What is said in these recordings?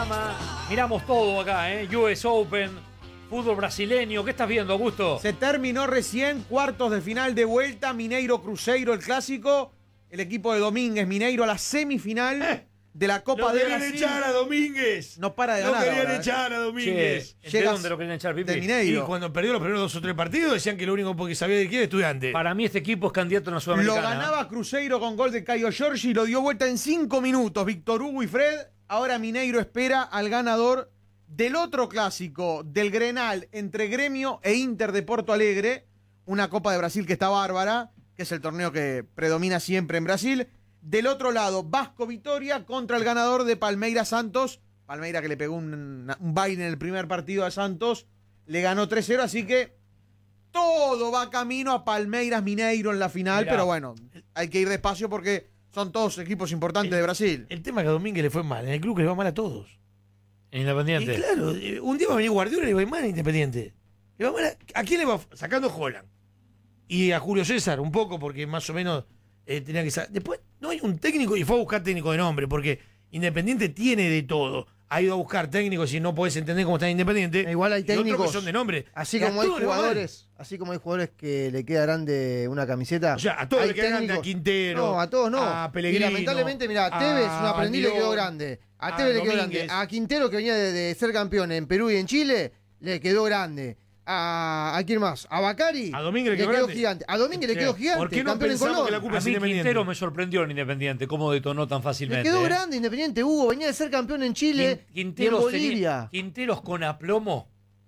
programa. Miramos todo acá, US Open, fútbol brasileño. ¿Qué estás viendo, Augusto? Se terminó recién, cuartos de final de vuelta, Mineiro Cruzeiro, el clásico. El equipo de Domínguez, Mineiro, a la semifinal de la Copa de Brasil. No querían echar a Domínguez. No para de No ganar querían ahora, echar a Domínguez. ¿De dónde lo querían echar, Pipi? De Y Mineiro. cuando perdió los primeros 2 o 3 partidos decían que lo único que sabía de quién era Estudiante. Para mí este equipo es candidato a una Lo Sudamericana. ganaba Cruzeiro con gol de Caio Jorge y lo dio vuelta en 5 minutos. Víctor Hugo y Fred. Ahora Mineiro espera al ganador del otro clásico, del Grenal, entre Gremio e Inter de Porto Alegre. Una Copa de Brasil que está bárbara, que es el torneo que predomina siempre en Brasil. Del otro lado, Vasco Vitoria contra el ganador de Palmeiras Santos. Palmeiras que le pegó un baile en el primer partido a Santos. Le ganó 3-0, así que todo va camino a Palmeiras Mineiro en la final. Mirá. Pero bueno, hay que ir despacio porque son todos equipos importantes de Brasil. El tema es que a Domínguez le fue mal. En el club que le va mal a todos. Independiente. Y claro, un día va a venir Guardiola y le va a ir mal a Independiente. Le va mal ¿a quién le va? Sacando a Holland. Y a Julio César, un poco, porque más o menos tenía que sacar. Después, no hay un técnico y fue a buscar técnico de nombre, porque Independiente tiene de todo. Ha ido a buscar técnicos y no podés entender cómo está Independiente. Igual hay y otros técnicos que son de nombre. Así Y a como hay todos le va mal. jugadores que le queda grande una camiseta. O sea, a todos hay le queda grande, a técnicos- Quintero. No, a todos no. A Pellegrino. Y lamentablemente, mirá, a Tevez, un aprendiz, le quedó grande. A Tevez le quedó grande. Domínguez. A Quintero, que venía de ser campeón en Perú y en Chile, le quedó grande. ¿A quién más? A Bacari. A Domínguez le le quedó quedó grande. gigante. A Domínguez le quedó gigante. ¿Por qué no campeón en pensamos Colón. que la culpa A es mí Independiente? Quintero me sorprendió en Independiente, cómo detonó tan Le fácilmente. quedó grande Independiente, Hugo. Venía de ser campeón en Chile y en Bolivia. Quinteros con aplomo,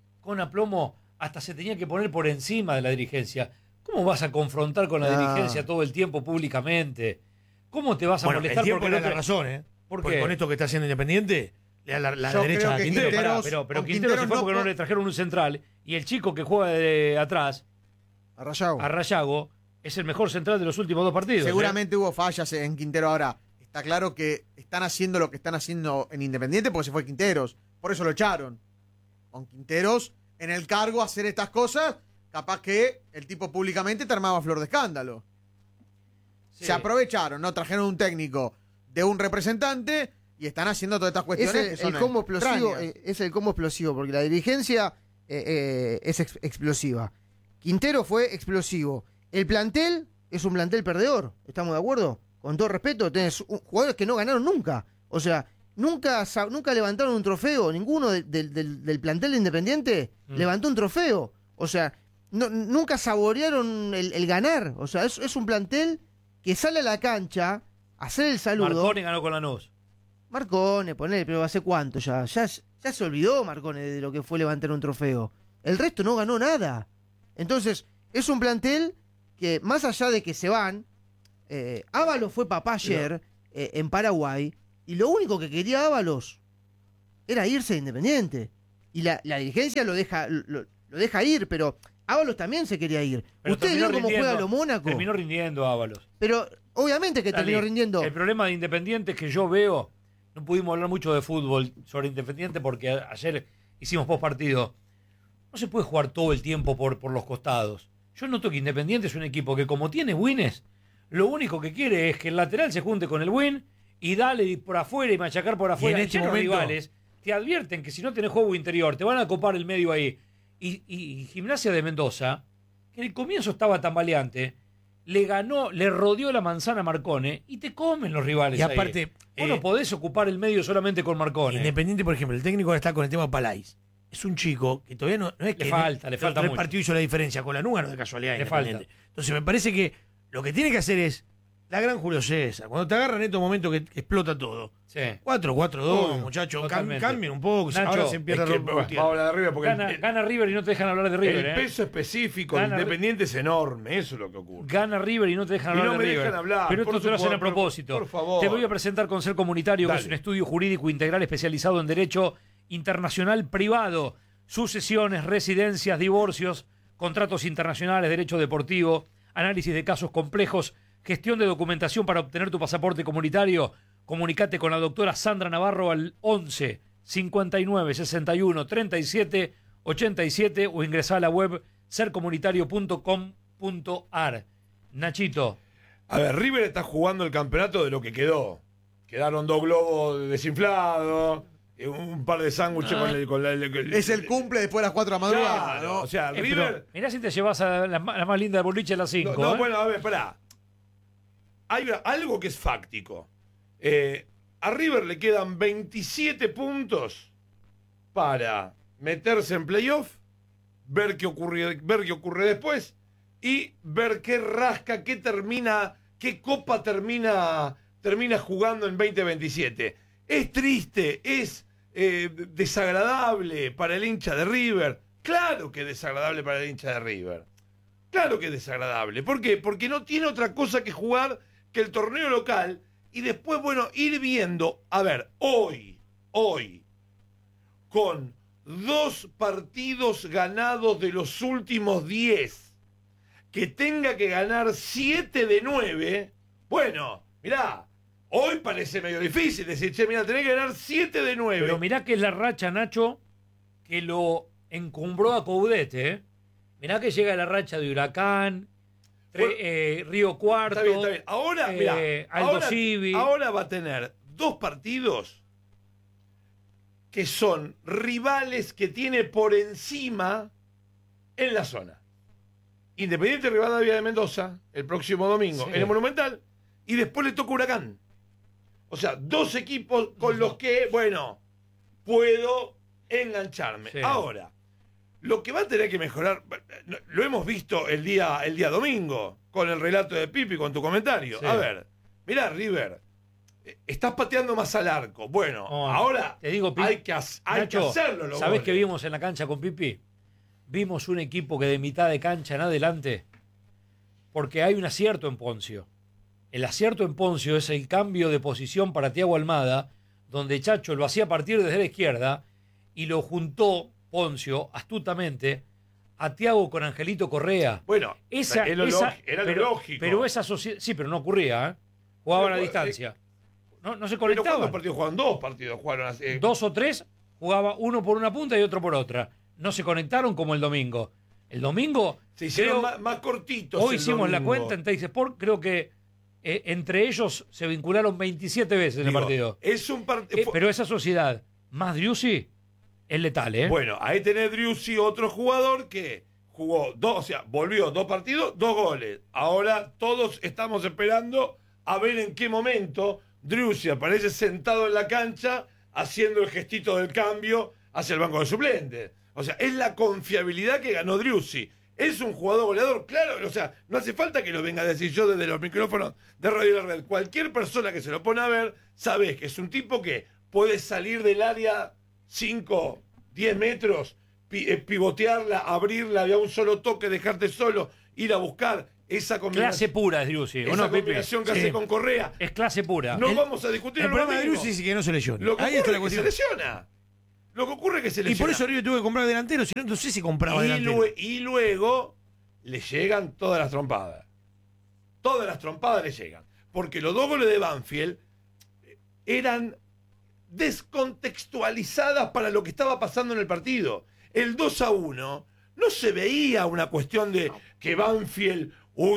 hasta se tenía que poner por encima de la dirigencia. ¿Cómo vas a confrontar con la dirigencia todo el tiempo públicamente? ¿Cómo te vas a Bueno, el molestar tiempo porque le no da te... la razón, ¿eh? ¿Por Porque qué? con esto que está haciendo Independiente, le da la Yo derecha creo a que Quintero. Pero, Quinteros- pero con Quintero se Quinteros fue no porque no po- le trajeron un central. Y el chico que juega de atrás, A Rayago. a Rayago, es el mejor central de los últimos 2 partidos. Seguramente hubo fallas en Quintero ahora. Está claro que están haciendo lo que están haciendo en Independiente porque se fue Quinteros. Por eso lo echaron. Con Quinteros en el cargo a hacer estas cosas, capaz que el tipo públicamente te armaba flor de escándalo. Sí. Se aprovecharon, ¿no? Trajeron un técnico de un representante y están haciendo todas estas cuestiones que Es son el combo explosivo, extrañas. es el combo explosivo, porque la dirigencia es explosiva. Quintero fue explosivo. El plantel es un plantel perdedor, ¿estamos de acuerdo? Con todo respeto, tenés jugadores que no ganaron nunca. O sea, nunca levantaron un trofeo. Ninguno del plantel de Independiente levantó un trofeo. O sea, nunca saborearon el ganar. O sea, es un plantel que sale a la cancha a hacer el saludo. Marconi ganó con Lanús. Marcone, ponele, pero ¿hace cuánto ya? Ya se olvidó Marcone de lo que fue levantar un trofeo. El resto no ganó nada. Entonces, es un plantel que, más allá de que se van, Ábalos fue papá ayer en Paraguay, y lo único que quería Ábalos era irse de Independiente. Y la dirigencia lo deja ir, pero Ábalos también se quería ir. Pero Ustedes terminó vieron cómo rindiendo. juega lo Mónaco. Terminó rindiendo Ábalos. Pero obviamente que terminó Dale. rindiendo. El problema de Independiente es que yo veo, no pudimos hablar mucho de fútbol sobre Independiente porque ayer hicimos post partido. No se puede jugar todo el tiempo por los costados. Yo noto que Independiente es un equipo que, como tiene wins, lo único que quiere es que el lateral se junte con el win y dale por afuera y machacar por afuera. Y en Y este los momento- rivales te advierten que si no tenés juego interior, te van a copar el medio ahí. Y Gimnasia de Mendoza, que en el comienzo estaba tambaleante, le rodeó la manzana a Marcone y te comen los rivales. Y ahí. aparte, Vos no podés ocupar el medio solamente con Marcone. Independiente, por ejemplo, el técnico ahora está con el tema Palais. Es un chico que todavía no es que Le falta el mucho. partido hizo la diferencia. Con la Nuga no de casualidad. Le Independiente. falta. Entonces me parece que lo que tiene que hacer es la gran Julio César. Cuando te agarran en estos momentos que explota todo. Sí. 4-4-2, muchachos. Totalmente. Cambien un poco. Nacho, ahora se empieza Es que, a romper. vamos a hablar de River porque Gana River y no te dejan hablar de River. el peso específico de Gana- Independiente es enorme, eso es lo que ocurre. Gana River y no te dejan Y hablar no de me River. dejan hablar, Pero por esto te lo hacen a favor, propósito. por favor. Te voy a presentar con Ser Comunitario, que Dale. es un estudio jurídico integral especializado en derecho internacional privado, sucesiones, residencias, divorcios, contratos internacionales, derecho deportivo, análisis de casos complejos, gestión de documentación para obtener tu pasaporte comunitario. Comunicate con la doctora Sandra Navarro al 11 59 61 37 87 o ingresá a la web sercomunitario.com.ar. Nachito, A ver, River está jugando el campeonato de lo que quedó. Quedaron 2 globos desinflados, un par de sándwiches con Es el cumple después de las 4 de la madrugada, Claro, ¿no? o sea, Pero River. mirá si te llevas a la más linda de boliche a las 5. No, bueno, a ver, pará. Hay algo que es fáctico. A River le quedan 27 puntos para meterse en playoff, ver qué ocurre después y ver qué rasca, qué copa termina jugando en 2027. Es triste, es desagradable para el hincha de River. Claro que es desagradable para el hincha de River. Claro que es desagradable. ¿Por qué? Porque no tiene otra cosa que jugar que el torneo local y después, bueno, ir viendo. A ver, hoy, con 2 partidos ganados de los últimos 10, que tenga que ganar 7 de 9, bueno, mirá, hoy parece medio difícil decir, che, mirá, tenés que ganar 7 de 9. Pero mirá que es la racha, Nacho, que lo encumbró a Coudet, ¿eh? Mirá que llega la racha de Huracán, Río Cuarto, Está bien. Ahora, mirá, Aldo Civi. ahora va a tener 2 partidos que son rivales que tiene por encima en la zona. Independiente Rivadavia de Mendoza, el próximo domingo, Sí. en el Monumental, y después le toca Huracán. O sea, 2 equipos con los que, bueno, puedo engancharme. Sí. Ahora, lo que va a tener que mejorar, lo hemos visto el día domingo, con el relato de Pipi, con tu comentario. Sí. A ver, mirá, River, estás pateando más al arco. Bueno, Oh, ahora te digo, hay que Nacho, hacerlo. los ¿sabés goles. qué vimos en la cancha con Pipi? Vimos un equipo que de mitad de cancha en adelante, porque hay un acierto en Poncio. El acierto en Poncio es el cambio de posición para Thiago Almada, donde Chacho lo hacía partir desde la izquierda y lo juntó Poncio astutamente a Thiago con Angelito Correa. Bueno, Esa, era lo pero, lógico. Pero esa sociedad, sí, pero no ocurría, ¿eh? Jugaban a Pero, distancia. No se ¿Pero cuántos conectaban. partidos jugaron? 2 partidos jugaron así. 2 o 3, jugaba uno por una punta y otro por otra. No se conectaron como el domingo. El domingo, Se hicieron creo, más cortitos. hoy el hicimos la domingo. cuenta en Teis Sport, creo que entre ellos se vincularon 27 veces en el Digo, partido. Es un partido. Pero esa sociedad, más Driussi, es letal, ¿eh? Bueno, ahí tenés Driussi, otro jugador que jugó 2, o sea, volvió 2 partidos, 2 goles. Ahora todos estamos esperando a ver en qué momento Driussi aparece sentado en la cancha haciendo el gestito del cambio hacia el banco de suplentes. O sea, es la confiabilidad que ganó Driussi. Es un jugador goleador, claro, o sea, no hace falta que lo venga a decir yo desde los micrófonos de Radio La Red. Cualquier persona que se lo pone a ver, sabe que es un tipo que puede salir del área 5, 10 metros, pivotearla, abrirla de a un solo toque, dejarte solo, ir a buscar esa combinación. Clase pura es Driussi, ¿o Esa no, Pipi? combinación que Sí. hace con Correa. Es clase pura. No vamos a discutir El lo problema de mismo. Driussi es que no se lesiona. Lo que Ahí está ocurre la es que se cuestión. lesiona. Lo que ocurre es que se Y lesiona. por eso River tuvo que comprar delantero, si no, no sé si compraba delantero. Y luego le llegan todas las trompadas. Todas las trompadas le llegan. Porque los 2 goles de Banfield eran descontextualizadas para lo que estaba pasando en el partido. El 2-1 no se veía una cuestión de que Banfield, uy,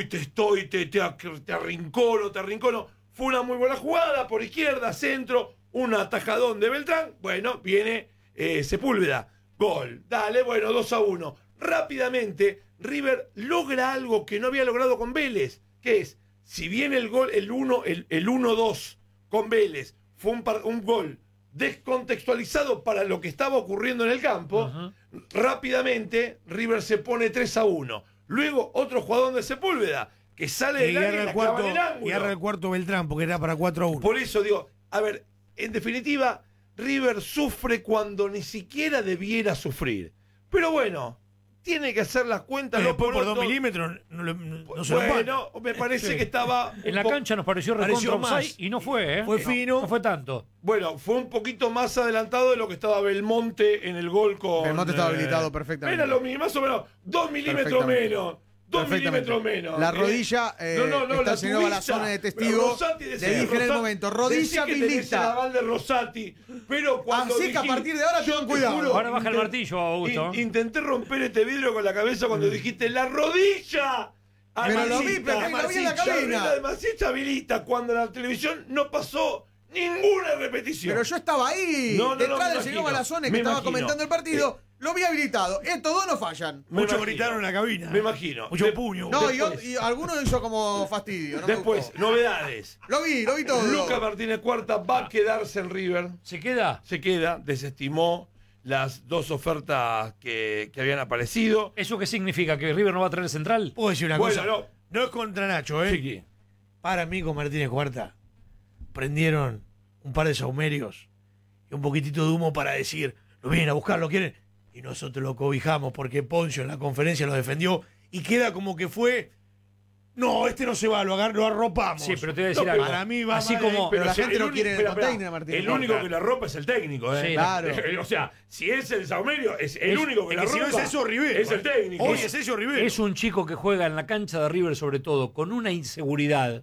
te arrincono. Fue una muy buena jugada por izquierda, centro, un atajadón de Beltrán. Bueno, viene Sepúlveda. Gol. Dale, bueno, 2-1. Rápidamente, River logra algo que no había logrado con Vélez, que es, si bien el gol, el 1-2 con Vélez fue un gol descontextualizado para lo que estaba ocurriendo en el campo, rápidamente River se pone 3-1. Luego otro jugador de Sepúlveda, que sale Y del área y agarra la el clava cuarto, en el ángulo. y agarra el cuarto Beltrán, porque era para 4-1. Por eso digo, a ver, en definitiva, River sufre cuando ni siquiera debiera sufrir. Pero bueno, tiene que hacer las cuentas. Pero no después por pronto. 2 milímetros no se lo Bueno, me parece que estaba... En la cancha nos pareció Pareció recontra más. offside y no fue, ¿eh? Fue fino. No fue tanto. Bueno, fue un poquito más adelantado de lo que estaba Belmonte en el gol con... Belmonte estaba habilitado perfectamente. Era lo mismo, más o menos, 2 milímetros Perfectamente. menos. 2 milímetros menos. La rodilla está llenando la zona de testigo. Le dije en el momento, rodilla habilita. La bal de Rosati, pero cuando Así que a partir de ahora tengan cuidado. Ahora baja el martillo, Augusto. Intenté romper este vidrio con la cabeza cuando dijiste la rodilla. Pero lo vi, pero lo vi en la cabina. La Masita habilita cuando en la televisión no pasó Ninguna repetición. Pero yo estaba ahí, No, detrás me del señor imagino, Malazone, que me estaba imagino. comentando el partido. Lo vi habilitado. Estos dos no fallan. Me Muchos imagino. gritaron en la cabina. Me imagino. Mucho puño. No, Después. y alguno hizo como fastidio. No me Después, gustó. novedades. Lo vi todo. Lucas Martínez Cuarta va a quedarse en River. ¿Se queda? Se queda, desestimó las dos ofertas que habían aparecido. ¿Eso qué significa? ¿Que River no va a traer central? Puedo decir una Bueno, cosa. no. No es contra Nacho, ¿eh? Chiqui. Para mí, con Martínez Cuarta, prendieron un par de saumerios y un poquitito de humo para decir, lo vienen a buscar, lo quieren. Y nosotros lo cobijamos porque Poncio en la conferencia lo defendió y queda como que fue. No, este no se va, lo arropamos. Sí, pero te voy a decir No, algo. para mí va Así mal, como. Pero la si gente el lo único- quiere en el espera, espera. container, Martínez El Cuarta. único que la ropa es el técnico, ¿eh? Sí, claro. O sea, si es el Saumerio, es el único que es la que si no ropa. es eso, Rivero. Es el técnico. Hoy es eso, Rivero. Es un chico que juega en la cancha de River, sobre todo, con una inseguridad,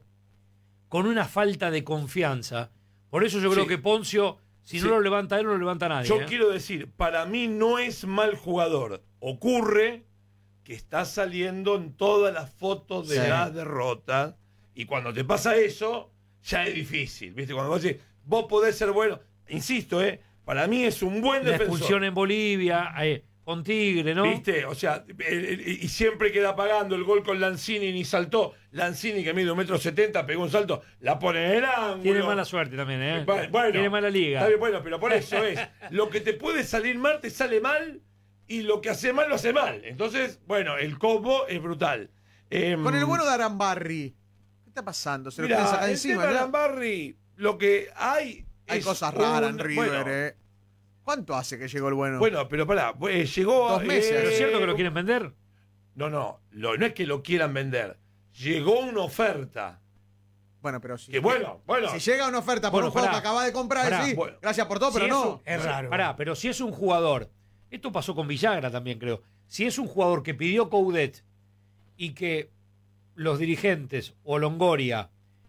con una falta de confianza. Por eso yo creo Sí. que Poncio, si Sí. no lo levanta él, no lo levanta nadie. Yo ¿eh? quiero decir, para mí no es mal jugador. Ocurre que está saliendo en todas las fotos de Sí. las derrotas. Y cuando te pasa eso, ya es difícil. ¿Viste? Cuando vos decís, vos podés ser bueno. Insisto, para mí es un buen La defensor. expulsión en Bolivia, con Tigre, ¿no? ¿Viste? O sea, y siempre queda pagando el gol con Lanzini, ni saltó. Lanzini, que mide 1,70 m, pegó un salto, la pone en el ángulo. Tiene mala suerte también, ¿eh? Bueno, Tiene mala liga. Está bien, bueno, pero por eso es. Lo que te puede salir mal, te sale mal. Y lo que hace mal, lo hace mal. Entonces, bueno, el combo es brutal. Con el bueno de Arambarri. ¿Qué está pasando? Se lo Mirá, quieren sacar el encima. tema de ¿verdad? Arambarri, lo que hay es cosas raras en un- River, bueno, ¿Cuánto hace que llegó el bueno? Bueno, pero pará, llegó... 2 meses. ¿Pero es cierto que lo quieren vender? No es que lo quieran vender. Llegó una oferta. Bueno, pero si, Que bueno. si llega una oferta por Bueno, un juego pará. que acaba de comprar, Pará, sí, bueno. gracias por todo, pero Si no. Es raro. Pará, pero si es un jugador, esto pasó con Villagra también, creo. Si es un jugador que pidió Coudet y que los dirigentes o Longoria,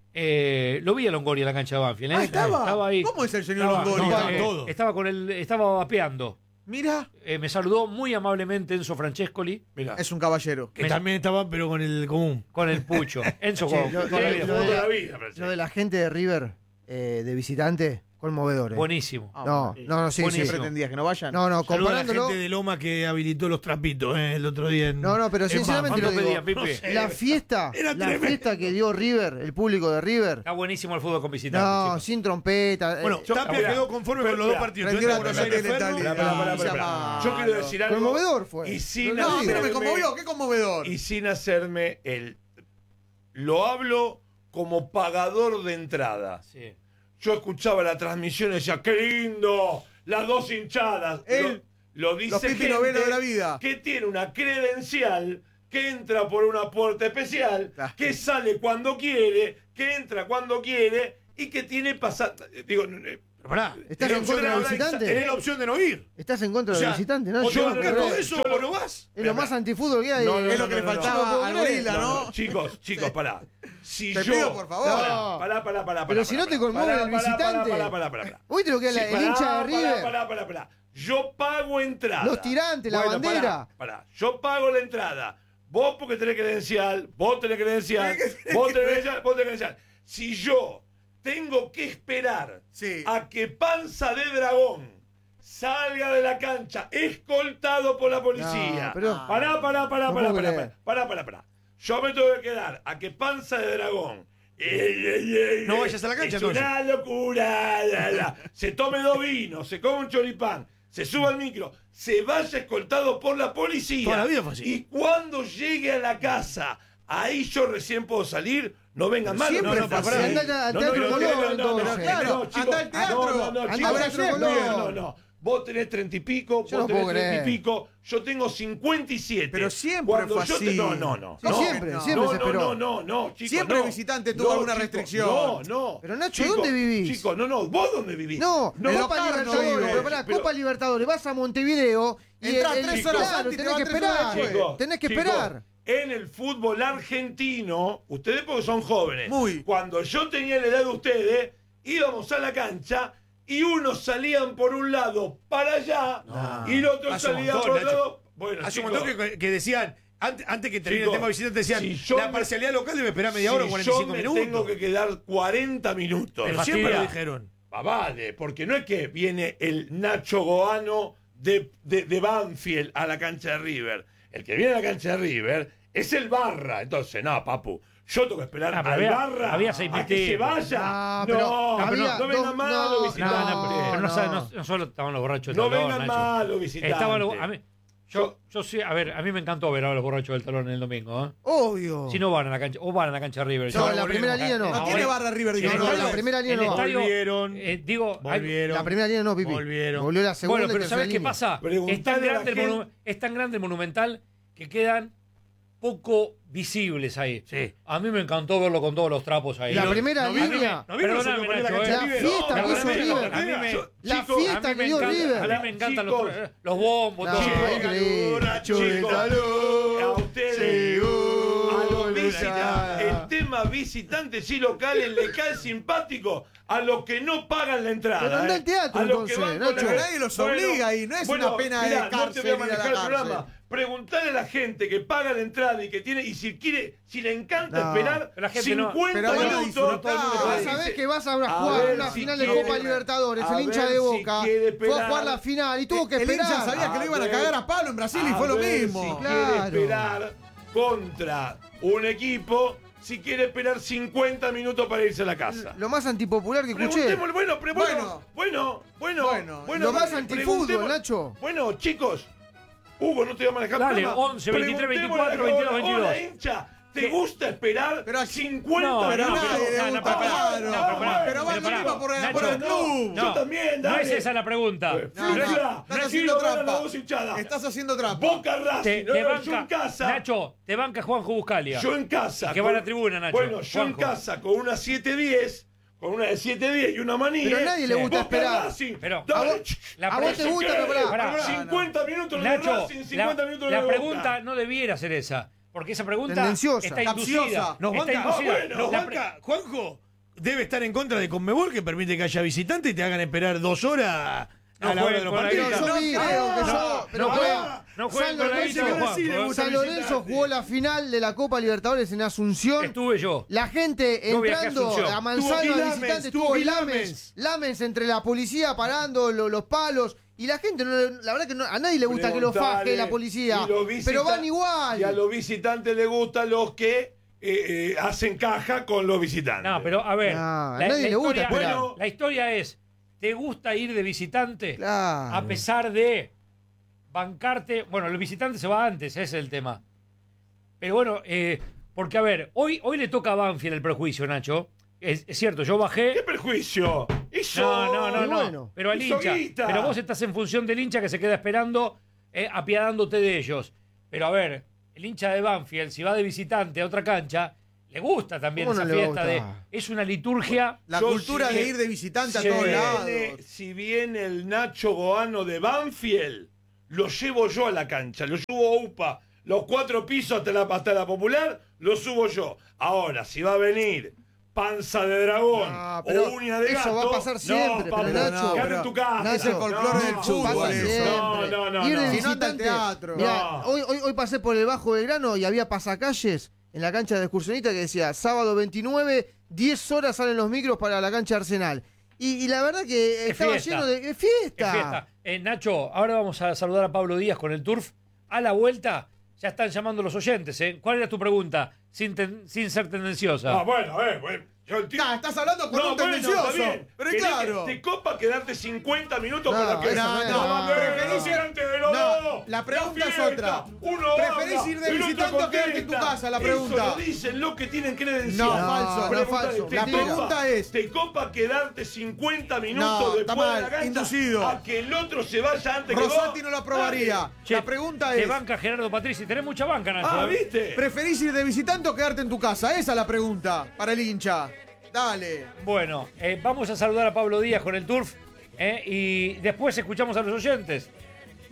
lo vi a Longoria en la cancha de Banfield, ¿eh? Ah, estaba. ahí. ¿Cómo es el señor Estaba, Longoria? no, todo. estaba vapeando. Mira, Me saludó muy amablemente Enzo Francescoli Mirá. es un caballero. Que también estaba, pero con el común. con el pucho. Enzo Che, con- lo- toda la lo- vida. lo Toda de- la vida, Francesco. Lo de la gente de River, de visitante, conmovedor. Buenísimo. Ah, No, sí, ¿Qué sí. pretendías? ¿Que no vayan? No, no, Saludos a la comparándolo. gente de Loma que habilitó los trapitos el otro día en. No, pero en sinceramente Banfield. lo ¿Cuánto digo. pedían, Pipe? La fiesta, Era la tremendo. fiesta que dio River, el público de River. Está buenísimo el fútbol con visitantes. No, chicos. sin trompeta. Bueno, Tapia mirá, quedó conforme pero con los dos mirá, partidos. prendió la Buenos cosa Aires, de Ferro. letalidad. Pará. Yo quiero decir algo. Conmovedor fue. Y sin No, a mí no me hacerme- conmovió. ¿Qué conmovedor? Y sin hacerme el... Lo hablo como pagador de entrada. Sí. Yo escuchaba la transmisión y decía, ¡qué lindo! Las dos hinchadas. Él, lo dice los Pipi gente Novelo de la vida. que tiene una credencial, que entra por una puerta especial, Claro. que sale cuando quiere, que entra cuando quiere y que tiene pasar... Digo, Pero pará, ¿Estás tenés en contra opción del visitante? tenés la opción de no ir. ¿Estás en contra O sea, del visitante? No, o yo te no bancás creo. todo eso o no vas. Es lo más antifútbol que hay. No, no, Es no, lo que le no, no, faltaba no. al gorila, ¿no? Chicos, pará. Si Te yo... pido, por favor. No. Pará. Pero si no te conmueve el visitante. Pará. ¿Oíste lo que es el hincha de River? Pará. Yo pago entrada. Los tirantes, la bandera. Pará. Yo pago la entrada. Vos porque tenés credencial, vos tenés credencial. Si yo tengo que esperar Sí. a que Panza de Dragón salga de la cancha escoltado por la policía. No, pero- Pará. No puedo creer. Pará. Yo me tengo que quedar a que Panza de Dragón. No vayas a la cancha, Es una locura. Se tome 2 vinos, se come un choripán, se suba al micro, se vaya escoltado por la policía. Toda la vida fue así. Y cuando llegue a la casa, ahí yo recién puedo salir. No vengan más. siempre fue así. Andá al Teatro Colón, entonces. Claro, anda al teatro. Anda al Teatro Colón. No. Vos tenés 30 y pico, Yo vos no puedo tenés 30 y creer. pico, yo tengo 57. Pero siempre Cuando fue yo así. No. Sí, siempre se esperó. No, chicos. Siempre no. el visitante tuvo alguna chicos, restricción. No. Pero, Nacho, Chicos, ¿dónde vivís? Chicos, ¿vos dónde vivís? No, en Copa Locarno Libertadores, vive. pero pará, Pero- Copa Libertadores, vas a Montevideo y Entrás 3 horas claro, antes y te tenés vas que 3 horas esperar. después. Tenés que Chicos, esperar. En el fútbol argentino, ustedes porque son jóvenes, Muy. cuando yo tenía la edad de ustedes, íbamos a la cancha y unos salían por un lado para allá y el otro Hace un salía montón, por otro Nacho. lado. Bueno, Hace un chicos, montón que decían, Antes que termine el Chicos, tema visitante decían, si yo la me- parcialidad local debe esperar media hora o Si 45 yo me minutos. tengo que quedar 40 minutos. Pero Me siempre lo fastidia. dijeron. Vale, porque no es que viene el Nacho Goano de Banfield a la cancha de River. El que viene a la cancha de River es el Barra. Entonces, no, papu. Yo tengo que esperar Ah, pero al había- Barra había 6 a que se tipos. vaya. Ah, No, pero no, había no vengan dos- más no, los No, visitantes. pero no, no. no solo estaban los borrachos del No talón, vengan Nacho. más los visitantes. Estaban los, yo sí, a ver, a mí me encantó ver a los borrachos del talón el domingo. ¿eh? Obvio. Si no van a la cancha, o van a la cancha de River. No, Yo- en la primera línea no. No Ahora- tiene barra River, digo, en el no, estadio- la primera línea en el no. estadio, Volvieron. digo, hay- Volvieron. La primera línea no, Pipi. Volvieron. Volvió la segunda. bueno, y pero tercera ¿sabes qué línea. pasa? Preguntale a la gente- Es tan grande el Monumental que quedan poco visibles ahí. Sí. A mí me encantó verlo con todos los trapos ahí. La No- primera ¿No vieron? línea. ¿No vieron? Perdóname, Se lo ponía Nacho, la cancha La de River. fiesta No, que hizo perdóname, River. a mí me- La Chicos, fiesta a mí que me dio encanta- River. A mí me encantan Chicos. los bombos, No, todo. increíble. Borracho de Chicos, calor. A ustedes, Seguro a los luchar. visitantes, el tema visitantes y locales le cae simpático a los que no pagan la entrada. Pero anda al teatro, a los entonces, que van con Nacho. la- Pero nadie los obliga ahí, no es una pena de mirá, cárcel no te voy a ir a la manejar el cárcel. programa. Preguntarle a la gente que paga la entrada y que tiene, y si quiere, si le encanta No. esperar Pero la gente no- 50 pero van a minutos, disfrutar. Vas a ver que vas a jugar ver una si final de quiere- Copa Libertadores. a El hincha ver de si Boca quiere fue a esperar. jugar la final y tuvo que El hincha esperar. sabía que lo iban a ver. cagar a palo en Brasil y A fue lo ver mismo. Si Claro. quiere esperar contra un equipo, si quiere esperar 50 minutos para irse a la casa. Lo más antipopular que escuché. Preguntémosle, bueno, Bueno, lo más dale, antifútbol, preguntemos- Nacho. Bueno, chicos, Hugo, no te voy a manejar Dale, el programa. 11, 23, 24, Preguntémosle a la 22, 22. Hola, hincha, ¿te ¿Qué? gusta esperar Pero 50 No, Pero minutos? nadie le no, gusta, pará, claro. no, pará, Pero va pero pará. encima por Nacho, el club. No, Yo también, no dale. es esa la pregunta. No, Fila, estás no haciendo quiero ver a la trampa. voz hinchada. Estás haciendo trampa. Boca Racing, Te yo en banca, casa. Nacho, te banca Juanjo Buscalia. Yo en casa. Que va a la tribuna, Nacho. Bueno, yo en Juanjo. casa con una 7-10, con una de 7-10 y una manía. Pero a nadie le gusta Boca esperar. Racing, Pero- dale, A vos- La a vos te pre- gusta, pero pará. 50 minutos en el Nacho, Racing, 50 minutos en la el pregunta Boca. no debiera ser esa. Porque esa pregunta Tendenciosa. está inducida. Capciosa. Nos Está banca, inducida. bueno, nos La pre- banca. Juanjo debe estar en contra de Conmebol, que permite que haya visitantes y te hagan esperar 2 horas No a la hora jueguen de los con la partidos. guita. Yo vi, creo que yo. Pero no juega. jueguen- no jueguen San con la Lorenzo- guita de Juanjo, ¿eh? San Lorenzo jugó la final de la Copa Libertadores en Asunción. Estuve yo. La gente Yo viajé a entrando Asunción. a mansalva Tuvo de Quilamens, visitantes, tuvo tuvo Quilamens. Lamens entre la policía parando los palos. Y la gente, la verdad que a nadie le gusta que lo faje la policía. Y los visita- Pero van igual. Y a los visitantes les gustan los que hacen caja con los visitantes. No, pero a ver. No, a nadie le gusta historia, esperar. bueno, la historia es: ¿te gusta ir de visitante? Claro. A pesar de bancarte. Bueno, el visitante se va antes, ese es el tema. Pero bueno, porque a ver, hoy le toca a Banfield el prejuicio, Nacho. Es cierto, yo bajé. ¿Qué perjuicio? Hizo... No. Y bueno. Pero al Hizo hincha. guita. Pero vos estás en función del hincha que se queda esperando, apiadándote de ellos. Pero a ver, el hincha de Banfield, si va de visitante a otra cancha, le gusta también ¿Cómo esa no le va a fiesta de. gustar? Es una liturgia. La Yo cultura sí de que- ir de visitante a sí, todos lados. Si viene el Nacho Goano de Banfield, lo llevo yo a la cancha, lo subo a UPA, los 4 pisos hasta la Popular, lo subo yo. Ahora, si va a venir Panza de Dragón No, pero o Uña de eso Gato, va a pasar siempre, papu, pero Nacho, quédate en tu casa. Nacho, es el folclore del fútbol, pasa eso. siempre. No. Ir de Si no anda al visitante. teatro. Mirá, No. hoy pasé por el Bajo Belgrano y había pasacalles en la cancha de excursionista que decía sábado 29, 10 horas salen los micros para la cancha Arsenal. Y la verdad que Es estaba fiesta. lleno de Es fiesta. fiesta. Nacho, ahora vamos a saludar a Pablo Díaz con el Turf. A la vuelta, ya están llamando los oyentes. ¿Cuál era tu pregunta? Sin ser tendenciosa. Bueno, yo entiendo. Estás hablando con un tendencioso. está bien. Pero ¿Querés claro. que ¿Te copa quedarte 50 minutos No, con la que eso no es. Preferís ir- antes de los No, dos. la pregunta es fiesta, otra. Uno ¿Preferís habla, ir de el otro visitante o quedarte en tu contesta. casa? La pregunta. Eso lo dicen los que tienen credencial. No, falso, no, Pregúntale, falso. ¿te La copa- pregunta es- ¿te copa quedarte 50 minutos No, está después de mal, la cancha inducido. a que el otro se vaya antes que Rosati vos? no lo aprobaría. Che, La pregunta Te es, banca Gerardo Patrici. Tenés mucha banca, Nacho. Ah, ¿eh? ¿viste? ¿preferís ir de visitante o quedarte en tu casa? Esa es la pregunta para el hincha. Dale. Bueno, vamos a saludar a Pablo Díaz con el Turf y después escuchamos a los oyentes.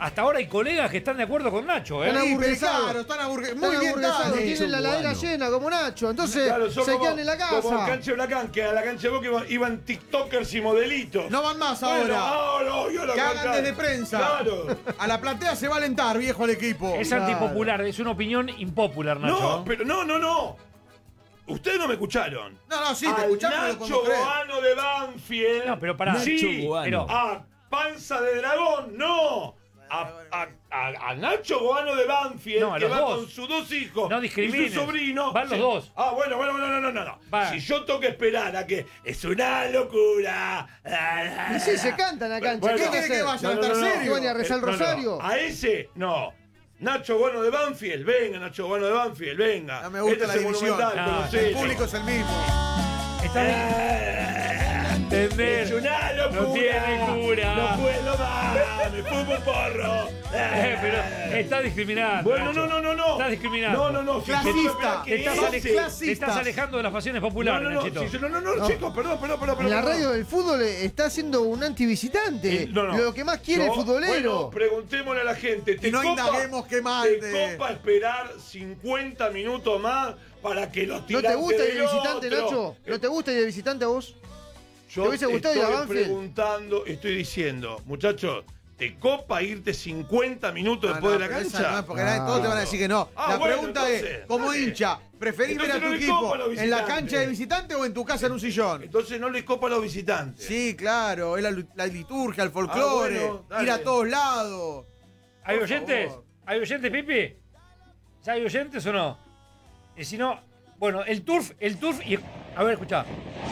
hasta ahora hay colegas que están de acuerdo con Nacho, ¿eh? Están Sí, pero aburguesados. claro, están muy Están bien aburguesados, dados. tienen la ladera llena como Nacho, entonces Claro, son se como- quedan en la Como en casa. cancha de Huracán, que a la cancha de Boca iban tiktokers y modelitos. No van más Bueno, ahora. no, yo la Que hagan cancha- desde prensa. Claro. A la platea se va a alentar, viejo, el equipo. Es Claro. antipopular, es una opinión impopular, Nacho. No, pero no. Ustedes no me escucharon. No, sí, te Al escuchamos. Nacho Goano de Banfield. No, pero pará. Sí, Nacho Goano. pero- a Panza de Dragón, no. A Nacho Goano de Banfield, No, a que los va dos. con sus dos hijos No y discrimines. su sobrino. Van los dos. Ah, bueno, no. Va. Si yo tengo que esperar a que es una locura. Y sí, se canta en la cancha. Bueno, ¿Qué ¿Qué van a quiere que hacer? vayan a estar ¿Que serios? van a rezar el rosario? A ese, no. Nacho Goano de Banfield, venga, Nacho Goano de Banfield, venga. No me gusta la es el división. Monumental, No, con los El hechos. público es el mismo. Entender. Es una locura. No tiene cura. No puedo más. Me fumo un porro. Pero está discriminando. Bueno, Nacho. no. Estás discriminando. No. Si Clasista. yo espero que Te estás, ese- te clasistas. estás alejando de las pasiones populares, No, Nachito. si yo- no, chicos, perdón. En la radio del fútbol está siendo un antivisitante. No. Lo que más quiere el Yo- Bueno, preguntémosle a la gente. Y no indaguemos qué mande. ¿Te copa esperar 50 minutos más para que los ¿no tirantes te gusta ir de del visitante, otro? Nacho? ¿No te gusta ir de visitante a vos? Yo ¿Te hubiese gustado ir a estoy Banfield? preguntando, estoy diciendo, muchachos, ¿te copa irte 50 minutos después de la pero esa cancha? no es, porque todos te van a decir que no. Ah, la bueno, pregunta entonces, es, como dale. hincha, ¿preferís ver a Entonces tu no le equipo copa a los en la visitantes. cancha de visitante o en tu casa en un sillón? Entonces no le copa a los visitantes. Sí, claro, es la liturgia, el folclore, bueno, dale. ir a todos lados. ¿Hay Por oyentes? favor. ¿Hay oyentes, Pipi? ¿Ya hay oyentes o no? Y si no, bueno, el turf y... A ver, escuchá.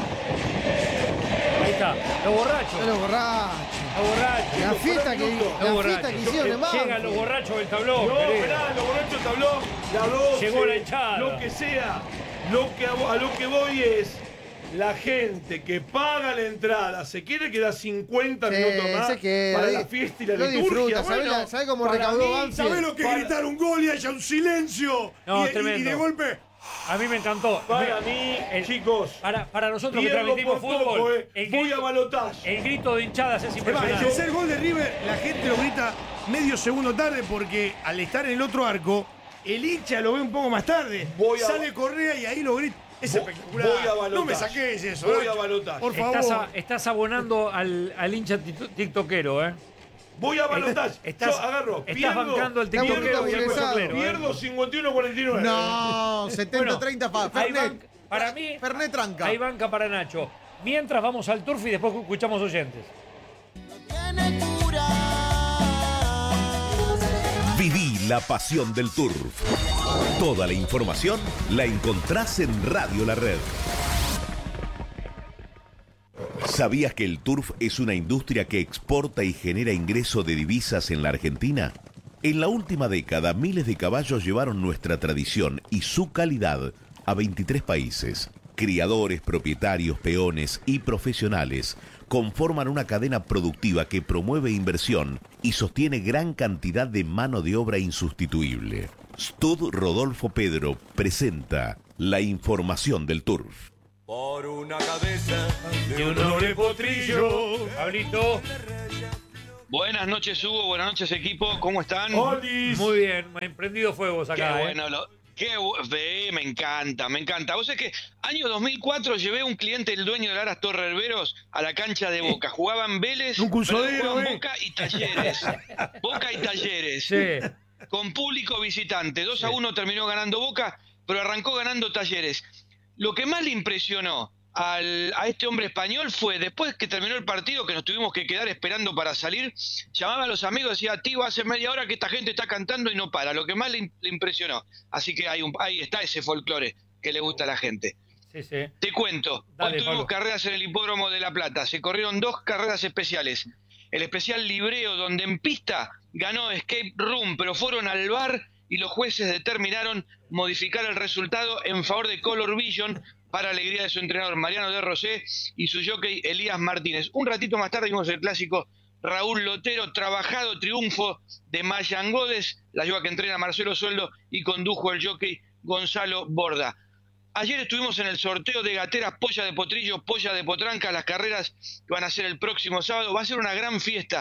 Ahí está, los borrachos. Los borrachos. Los borrachos. La fiesta que, Los la fiesta borrachos. que hicieron en Llegan los Banfield. borrachos del tablón. No, querido. esperá, los borrachos tablón, la 12, Llegó la hinchada. lo que sea. A lo que voy es, la gente que paga la entrada se quiere quedar 50 Sí, minutos más se queda. para la fiesta y la Lo liturgia. disfruta, Bueno, ¿sabe cómo para recaudó mí, Banfield? ¿sabés lo que que para- gritar un gol y haya un silencio. No, y tremendo. de golpe. A mí me encantó. Para mí, chicos, Para nosotros que pierdo transmitimos por poco, fútbol, el voy grito, a balotaje. el grito de hinchadas es Es más, el impresionante. tercer gol de River, la gente lo grita medio segundo tarde porque al estar en el otro arco, el hincha lo ve un poco más tarde. Voy a- Sale Correa y ahí lo grita. Es espectacular. voy a balotaje. No me saques eso. Voy Nacho. a balotaje. Por favor. Estás abonando al hincha tiktokero, ¿eh? Voy a balotaje. Estás- Yo agarro, estás bancando al Estamos tiktokero y al aburguesados. cochoclero, ¿eh? pierdo 51-49. No, 70-30 Ahí Fernet. para mí, Fernet tranca. hay banca para Nacho. Mientras vamos al turf y después escuchamos oyentes. Viví la pasión del turf. Toda la información la encontrás en Radio La Red. ¿Sabías que el turf es una industria que exporta y genera ingreso de divisas en la Argentina? En la última década, miles de caballos llevaron nuestra tradición y su calidad a 23 países. Criadores, propietarios, peones y profesionales conforman una cadena productiva que promueve inversión y sostiene gran cantidad de mano de obra insustituible. Stud Rodolfo Pedro presenta la información del turf. Por una cabeza Y un noble potrillo. Pablito. Buenas noches, Hugo. Buenas noches, equipo. ¿Cómo están? Olis. Muy bien, me han prendido fuegos Qué acá, ¿eh? bueno. Me encanta, me encanta. Vos sabés que año 2004 llevé un cliente, el dueño del Aras Torre Herberos, a la cancha de Boca. Jugaban Vélez, Un cursodero, jugaban ¿eh? Boca y Talleres. Boca y Talleres. Sí. Con público visitante. 2-1 terminó ganando Boca, pero arrancó ganando Talleres. Lo que más le impresionó a este hombre español fue, después que terminó el partido, que nos tuvimos que quedar esperando para salir, llamaba a los amigos y decía, tío, hace media hora que esta gente está cantando y no para. Lo que más le impresionó. Así que ahí está ese folclore que le gusta a la gente. Sí, sí. Te cuento, Dale, hoy tuvimos Pablo. carreras en el Hipódromo de La Plata. Se corrieron 2 carreras especiales. El especial Libreo, donde en pista ganó Escape Room, pero fueron al bar y los jueces determinaron modificar el resultado en favor de Color Vision para alegría de su entrenador Mariano de Rosé y su jockey Elías Martínez. Un ratito más tarde vimos el clásico Raúl Lotero, trabajado triunfo de Mayangodes, la lleva que entrena Marcelo Sueldo y condujo el jockey Gonzalo Borda. Ayer estuvimos en el sorteo de gateras Polla de Potrillo, Polla de Potranca, las carreras que van a ser el próximo sábado. Va a ser una gran fiesta.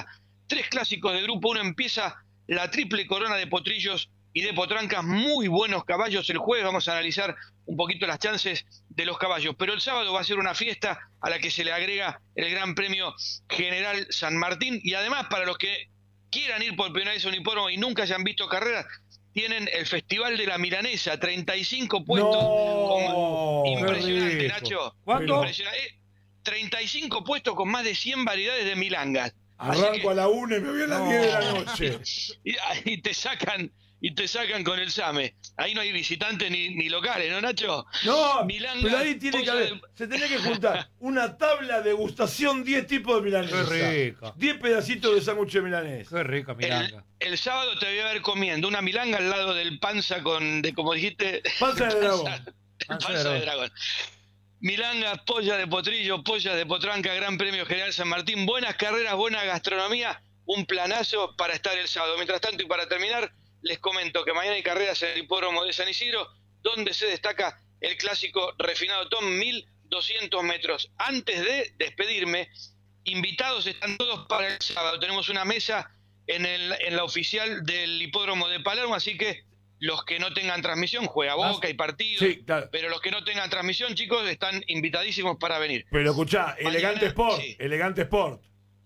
3 clásicos de Grupo 1 empieza la triple corona de potrillos y de potrancas, muy buenos caballos. El jueves vamos a analizar un poquito las chances de los caballos, pero el sábado va a ser una fiesta a la que se le agrega el Gran Premio General San Martín, y además para los que quieran ir por primera vez a un hipódromo y nunca hayan visto carreras, tienen el Festival de la Milanesa, 35 puestos. Impresionante, Nacho. ¿Cuánto? Impresionante. 35 puestos con más de 100 variedades de milangas. Arranco a la 1 y me voy a las 10 de la noche. Y te sacan con el SAME. Ahí no hay visitantes ni locales, ¿no, Nacho? No, Milanga, pero ahí tiene que haber, se tenía que juntar una tabla de degustación, 10 tipos de milanesa. Qué rica. 10 pedacitos de sándwich de milanesa. Qué rica milanga. El sábado te voy a ver comiendo una milanga al lado del panza como dijiste. Panza de dragón. Panza de dragón. Milanga, polla de potrillo, polla de potranca, Gran Premio General San Martín. Buenas carreras, buena gastronomía, un planazo para estar el sábado. Mientras tanto, y para terminar, les comento que mañana hay carreras en el hipódromo de San Isidro, donde se destaca el clásico refinado Tom, 1200 metros. Antes de despedirme, invitados están todos para el sábado. Tenemos una mesa en la oficial del hipódromo de Palermo, así que los que no tengan transmisión, juega Boca y partido, Sí, claro. pero los que no tengan transmisión, chicos, están invitadísimos para venir. Pero escuchá, Elegante Sport, sí. Elegante Sport.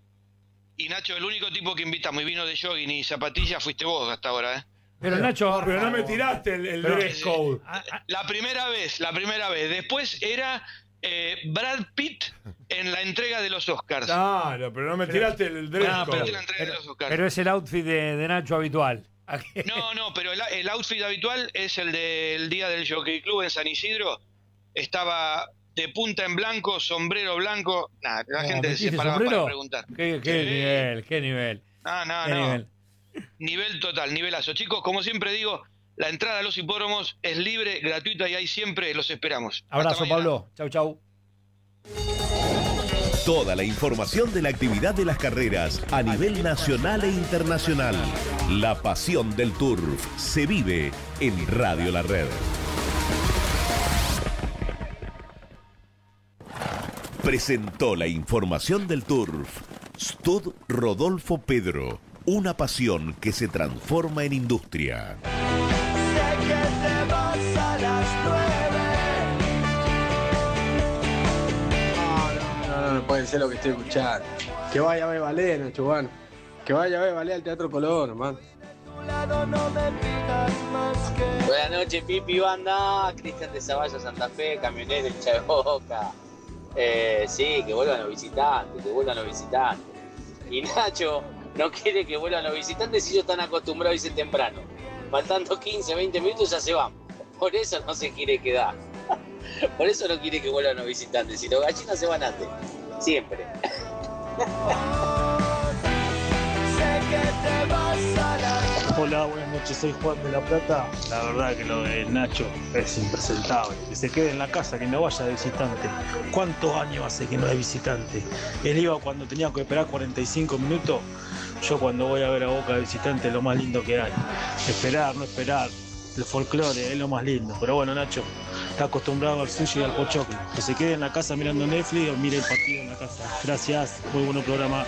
Y Nacho, el único tipo que invitamos y vino de jogging y zapatillas fuiste vos hasta ahora, ¿eh? Pero Nacho, Pero no me tiraste el dress code. La primera vez. Después era Brad Pitt en la entrega de los Oscars. Claro, pero no me tiraste el dress Pero, code. la entrega de los Oscars. pero es el outfit de Nacho habitual. No, pero el outfit habitual es el del día del Jockey Club en San Isidro. Estaba de punta en blanco, sombrero blanco. Nada, la gente se ¿metiste paraba sombrero? para preguntar. Qué Sí. nivel, qué nivel. No. Qué nivel. Nivel total, nivelazo. Chicos, como siempre digo, la entrada a los hipódromos es libre, gratuita y ahí siempre los esperamos. Hasta Abrazo, mañana. Pablo. Chau, chau. Toda la información de la actividad de las carreras a nivel nacional e internacional. La pasión del turf se vive en Radio La Red. Presentó la información del turf Stud Rodolfo Pedro, una pasión que se transforma en industria. No puede ser lo que estoy escuchando. Que vaya a ver ballet, Nacho Juan. Que vaya a ver ballet al Teatro Colón, hermano. Buenas noches, Pipi Banda, Cristian de Zaballo, Santa Fe, camionero, hincha de Boca. Sí, que vuelvan los visitantes, Y Nacho no quiere que vuelvan los visitantes si ellos están acostumbrados a irse temprano. Faltando 15, 20 minutos ya se van. Por eso no se quiere quedar. Por eso no quiere que vuelvan los visitantes. Si los gallinas se van antes. Siempre. Hola, buenas noches, soy Juan de La Plata. La verdad que lo de Nacho es impresentable. Que se quede en la casa, que no vaya de visitante. ¿Cuántos años hace que no es visitante? Él iba cuando tenía que esperar 45 minutos. Yo cuando voy a ver a Boca de visitante es lo más lindo que hay. Esperar, no esperar. El folclore es lo más lindo. Pero bueno, Nacho está acostumbrado al sushi y al pochoclo. Que se quede en la casa mirando Netflix o mire el partido en la casa. Gracias, muy buen programa.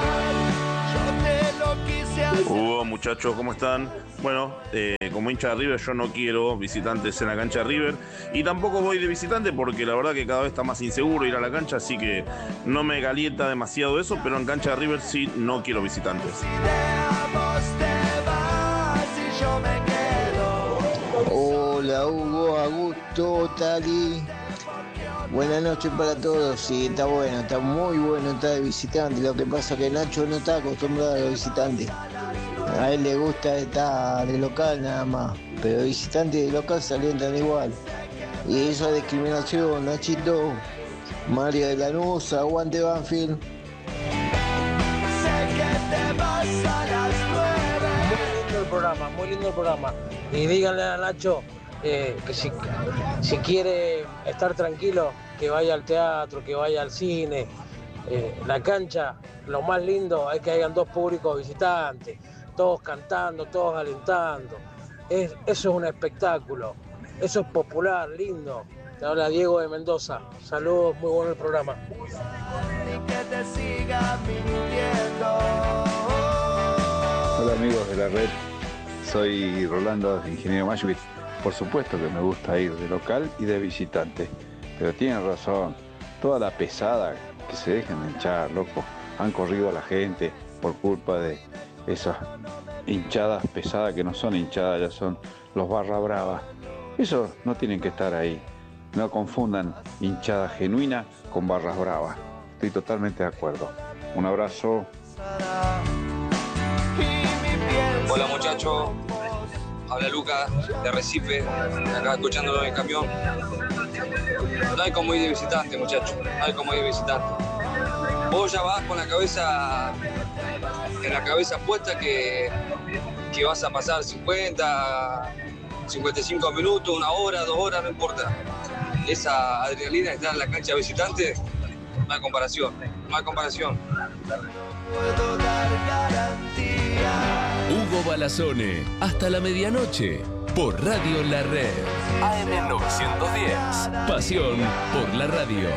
Muchachos, ¿cómo están? Bueno, como hincha de River yo no quiero visitantes en la cancha de River y tampoco voy de visitante porque la verdad que cada vez está más inseguro ir a la cancha, así que no me calienta demasiado eso, pero en cancha de River sí no quiero visitantes. Hola Hugo, Augusto, Tali. Buenas noches para todos. Sí, está bueno, está muy bueno estar de visitante. Lo que pasa es que Nacho no está acostumbrado a los visitantes. A él le gusta estar de local nada más. Pero visitantes de local se alientan igual. Y esa discriminación, Nachito. Mario de Lanús, aguante Banfield. Muy lindo el programa. Y díganle a Nacho que si quiere estar tranquilo, que vaya al teatro, que vaya al cine. La cancha, lo más lindo es que hayan dos públicos visitantes, todos cantando, todos alentando. Eso es un espectáculo, eso es popular, lindo. Te habla Diego de Mendoza. Saludos, muy bueno el programa. Que te siga mintiendo. amigos de la red? Soy Rolando, ingeniero Mashwitz. Por supuesto que me gusta ir de local y de visitante, pero tienen razón, toda la pesada que se dejan hinchar, loco, han corrido a la gente por culpa de esas hinchadas pesadas que no son hinchadas, ya son los barra bravas. Esos no tienen que estar ahí, no confundan hinchada genuina con barras bravas. Estoy totalmente de acuerdo. Un abrazo. Hola muchachos, habla Lucas de Recife, acá escuchándolo en el camión. No hay como ir de visitante, muchachos, no hay como ir de visitante. Vos ya vas con la cabeza puesta que vas a pasar 50, 55 minutos, 1 hora, 2 horas, no importa. Esa adrenalina de estar en la cancha visitante, no hay comparación, no hay comparación. Hugo Balazone, hasta la medianoche, por Radio La Red. AM 910, pasión por la radio.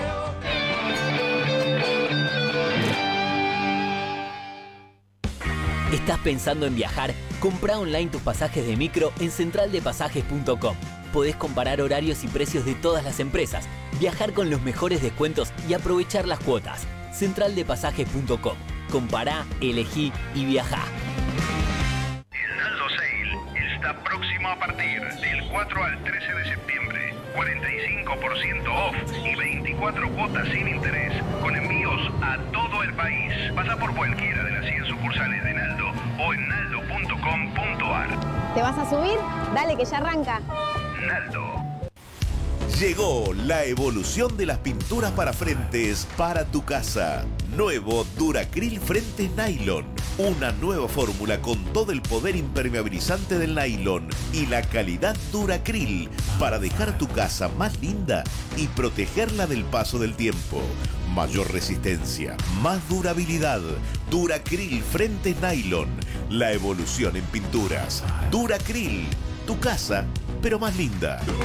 ¿Estás pensando en viajar? Comprá online tus pasajes de micro en centraldepasajes.com. Podés comparar horarios y precios de todas las empresas, viajar con los mejores descuentos y aprovechar las cuotas. Centraldepasajes.com. Compará, elegí y viajá. El Naldo Sale está próximo a partir del 4 al 13 de septiembre. 45% off y 24 cuotas sin interés, con envíos a todo el país. Pasa por cualquiera de las 100 sucursales de Naldo o en naldo.com.ar. ¿Te vas a subir? Dale que ya arranca. Naldo. Llegó la evolución de las pinturas para frentes para tu casa. Nuevo Duracril Frentes Nylon. Una nueva fórmula con todo el poder impermeabilizante del nylon y la calidad Duracril para dejar tu casa más linda y protegerla del paso del tiempo. Mayor resistencia, más durabilidad. Duracril Frentes Nylon. La evolución en pinturas. Duracril. Tu casa, pero más linda.